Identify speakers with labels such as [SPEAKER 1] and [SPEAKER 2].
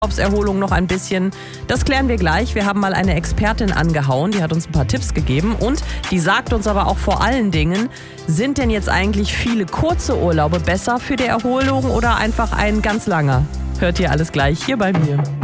[SPEAKER 1] Urlaubserholung noch ein bisschen? Das klären wir gleich. Wir haben mal eine Expertin angehauen, die hat uns ein paar Tipps gegeben und die sagt uns aber auch vor allen Dingen, sind denn jetzt eigentlich viele kurze Urlaube besser für die Erholung oder einfach ein ganz langer? Hört ihr alles gleich hier bei mir.